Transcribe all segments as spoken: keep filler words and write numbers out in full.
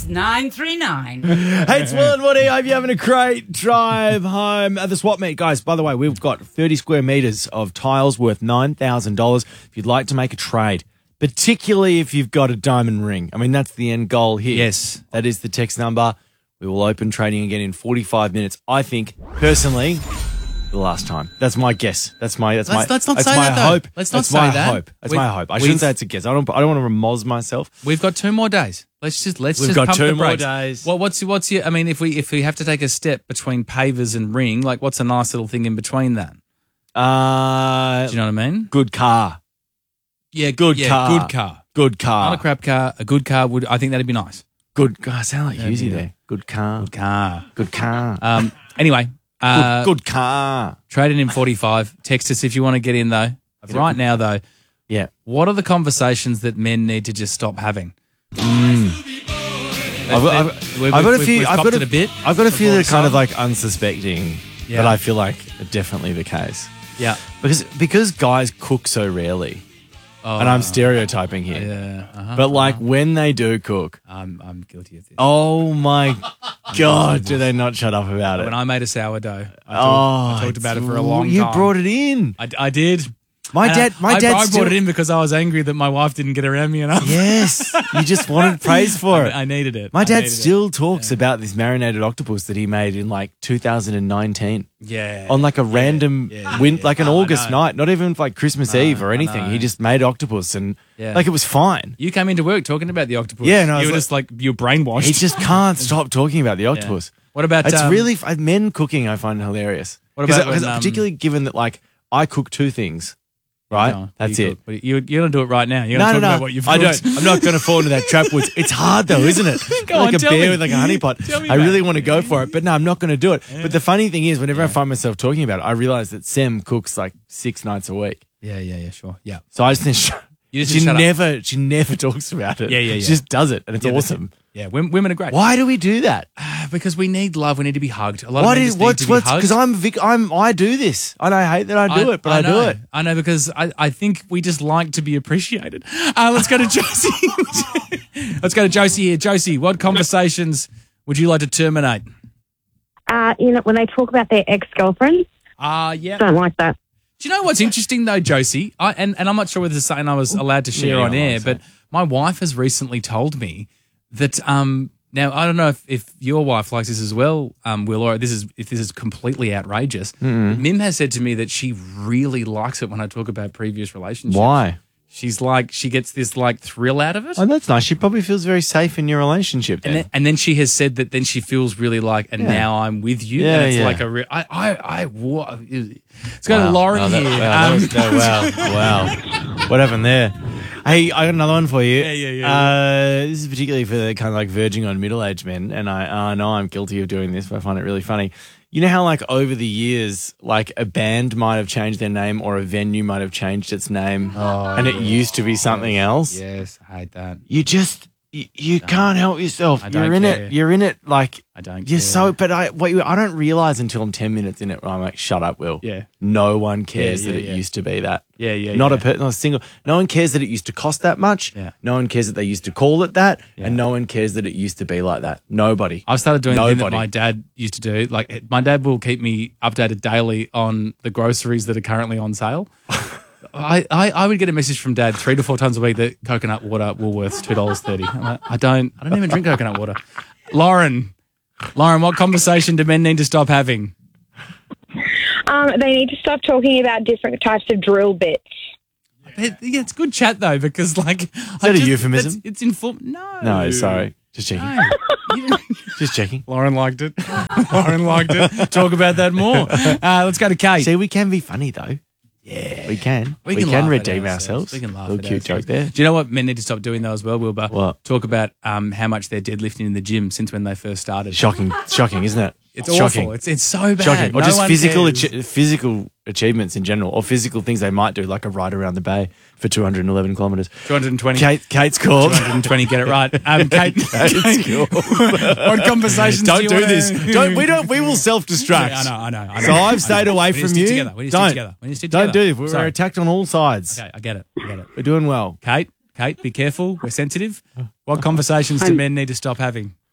nine three nine. Hey, it's Will and Woody. I hope you're having a great drive home at the swap meet. Guys, by the way, we've got thirty square metres of tiles worth nine thousand dollars if you'd like to make a trade, particularly if you've got a diamond ring. I mean, that's the end goal here. Yes. That is the text number. We will open trading again in forty-five minutes. I think, personally, the last time. That's my guess. That's my that's Let's- my let's not that's say my that, though. hope. Let's not that's say my that. hope. That's We- my hope. I we've- shouldn't say it's a guess. I don't I don't want to remoz myself. We've got two more days. Let's just let's We've just got pump two the more brakes. days. Well, what's what's your? I mean, if we if we have to take a step between pavers and ring, like what's a nice little thing in between that? Uh, Do you know what I mean? good car. Yeah, Good yeah, car. good car. Good car. Not a crap car. A good car would. I think that'd be nice. Good car. I sound like Husey yeah. there. Good car. Good car. Good car. Um. Anyway, uh, good, good car. trading in forty-five. Text us if you want to get in though. Right now though, Yeah. what are the conversations that men need to just stop having? I've, I've, We've- I've got a we've- few. we've I've copped got it a bit I've got a few before that are the kind of song. like unsuspecting, Yeah. but I feel like are definitely the case Yeah. because because guys cook so rarely, and I'm stereotyping here. Yeah. Uh-huh. But like when they do cook, I'm I'm guilty of this. oh my god, do they not shut up about it? When I made a sourdough, I talked, oh, I talked about it it's- for a long you time. brought it in. I, I did. My And dad. I, My I, dad. I still, brought it in because I was angry that my wife didn't get around me enough. Yes, you just wanted praise for it. I, I needed it. My I dad needed still talks about this marinated octopus that he made in like two thousand nineteen it. Yeah. on like a random yeah, win, yeah. like an Oh, I August know. night, not even like Christmas Eve or I anything. know. He just made octopus and Yeah. like it was fine. You came into work talking about the octopus. Yeah, and I you was were like- just like you're brainwashed. He just can't stop talking about the octopus. What about It's um, really f- men cooking. I find hilarious. What about because when, um, particularly given that like I cook two things, right? No, That's you it. cook- but You you're gonna do it right now. You're No, gonna no, talk no. about what you've I cooked. don't. I'm not going to fall into that trap. Woods. It's hard though, isn't it? Go like on, a tell bear me. with like a honey pot. Tell me I about really it. want to go for it, but no, I'm not going to do it. But the funny thing is, whenever I find myself talking about it, I realize that Sam cooks like six nights a week. Yeah, yeah, yeah, sure. Yeah. So I just think she, You just she shut up. never, she never talks about it. Yeah, yeah, yeah. She just does it, and it's Yeah, that's awesome. Yeah, women, women are great. Why do we do that? Because we need love. We need to be hugged. A lot What of men is just need what's to be what's hugged. because I'm Vic, I'm I do this, and I hate that I do it, but I, know, do it. I know because I, I think we just like to be appreciated. Uh, let's go to Josie. Let's go to Josie here. Josie, what conversations would you like to terminate? Uh, you know, when they talk about their ex-girlfriends, Uh, yeah. don't like that. Do you know what's interesting though, Josie? I, and, and I'm not sure whether this is something I was allowed to share Yeah, on I air, won't say. but my wife has recently told me that um now I don't know if, if your wife likes this as well, um, Will, or this is if this is completely outrageous. But Mim has said to me that she really likes it when I talk about previous relationships. Why? She's like she gets this like thrill out of it. Oh, that's nice. She probably feels very safe in your relationship. Then. And then, and then she has said that then she feels really like, and Yeah. now I'm with you. Yeah, and it's yeah. like a real, I, I, I, wa- let's go Wow. to Lauren Oh, that- here. Wow, Um, that was- that- wow, wow. What happened there? Hey, I got another one for you. Yeah, yeah, yeah, Uh, this is particularly for the kind of like verging on middle-aged men, and I, I know I'm guilty of doing this, but I find it really funny. You know how like over the years, like a band might have changed their name or a venue might have changed its name, and it used to be something else. Yes, I hate that. You just you, you can't help yourself. I don't You're in care. it. You're in it. Like I don't You're care. so. But I what you, I don't realize until I'm ten minutes in it. I'm like, shut up, Will. Yeah. No one cares Yeah, yeah, that it yeah. used to be that. Yeah, yeah, Not yeah. a per, not a single. No one cares that it used to cost that much. Yeah. No one cares that they used to call it that, Yeah. and no one cares that it used to be like that. Nobody. I've started doing the thing that Nobody. my dad used to do. Like my dad will keep me updated daily on the groceries that are currently on sale. I, I, I would get a message from Dad three to four times a week that coconut water Woolworths two dollars thirty. Like, I don't I don't even drink coconut water. Lauren, Lauren, what conversation do men need to stop having? Um, they need to stop talking about different types of drill bits. It, yeah, it's good chat though because like is that a euphemism? It's inform. No, No, sorry. Just checking. No. You didn't- Just checking. Lauren liked it. Lauren liked it. Talk about that more. Uh, let's go to Kate. See, we can be funny though. Yeah, we can. We, can, laugh at redeem ourselves. We can laugh Little at cute ourselves. joke there. Do you know what men need to stop doing though as well, Wilbur? What? Talk about um, how much they're deadlifting in the gym since when they first started. Shocking, shocking, isn't it? It's shocking. awful. It's it's so bad. Shocking. Or No just one physical cares. achi- physical achievements in general, or physical things they might do, like a ride around the bay for two hundred eleven kilometres. two hundred twenty. Kate, Kate's called. two hundred twenty. Get it right. Um, Kate. Kate's called. What conversations? Don't do, you do wanna- this. Don't we? Don't. We will self-destruct. Yeah, I know. I know. I know. So I've I stayed know. away We need from to stick you. Together. We need to Don't. stick together. We need to stick Don't together. do this. We're Sorry. attacked on all sides. Okay, I get it. I get it. We're doing well. Kate, Kate, be careful. We're sensitive. What conversations do men need to stop having?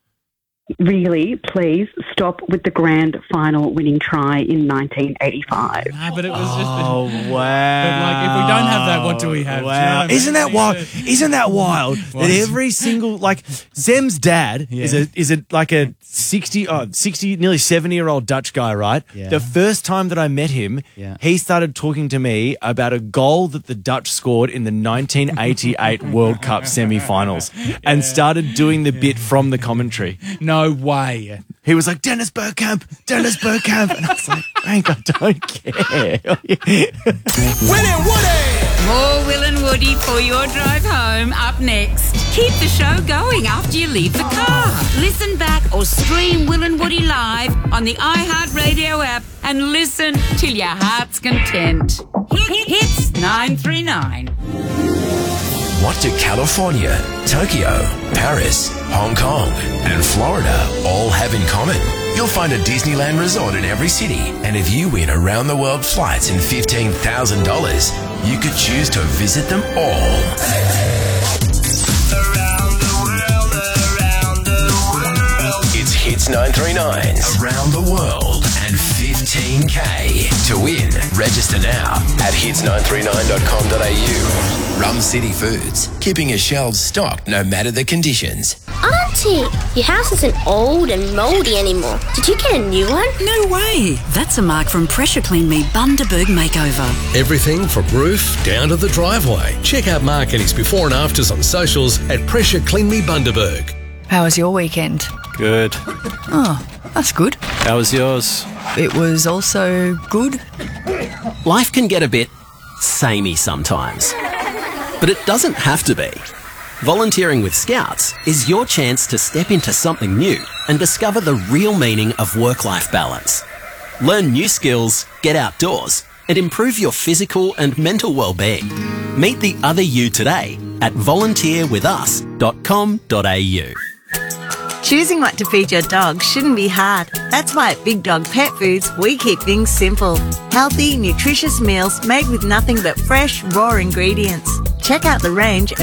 really, please stop with the grand final winning try in nineteen eighty-five. Nah, but it was just. Oh, But wow. like, if we don't have that, what do we have? Do you know Wow. what I mean? Isn't that wild? Isn't that wild What that is- every single, like, Zem's dad Yeah. is a is a like a sixty, oh, sixty, nearly seventy year old Dutch guy, right? Yeah. The first time that I met him, Yeah. he started talking to me about a goal that the Dutch scored in the nineteen eighty-eight World Cup semi-finals and started doing the bit from the commentary. No way. He was like, Dennis Bergkamp, Dennis Bergkamp. And I was like, Frank, I don't care. More Will and Woody for your drive home up next. Keep the show going after you leave the car. Listen back or stream Will and Woody live on the iHeartRadio app and listen till your heart's content. Hit, hits nine three nine. What do California, Tokyo, Paris, Hong Kong, and Florida all have in common? You'll find a Disneyland resort in every city, and if you win around the world flights and fifteen thousand dollars, you could choose to visit them all. Around the world, around the world. It's Hits nine three nine around the world and fifteen K. To win, register now at hits nine three nine dot com dot a u. Rum City Foods, keeping your shelves stocked no matter the conditions. Auntie, your house isn't old and mouldy anymore. Did you get a new one? No way. That's a mark from Pressure Clean Me Bundaberg Makeover. Everything from roof down to the driveway. Check out Mark and his before and afters on socials at Pressure Clean Me Bundaberg. How was your weekend? Good. Oh, that's good. How was yours? It was also good. Life can get a bit samey sometimes, but it doesn't have to be. Volunteering with Scouts is your chance to step into something new and discover the real meaning of work-life balance. Learn new skills, get outdoors, and improve your physical and mental well-being. Meet the other you today at volunteer with us dot com dot a u. Choosing what to feed your dog shouldn't be hard. That's why at Big Dog Pet Foods, we keep things simple. Healthy, nutritious meals made with nothing but fresh, raw ingredients. Check out the range at